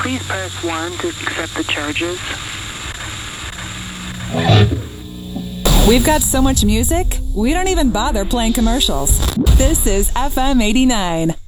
Please press 1 to accept the charges. We've got so much music, we don't even bother playing commercials. This is FM 89.